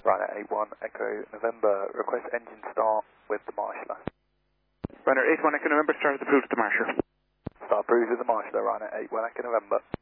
Ryanair 81 Echo November, request engine start with the marshaller. Ryanair 81 Echo November, start the approved to the marshaller. Start approved with the marshaller, Ryanair 81 Echo November.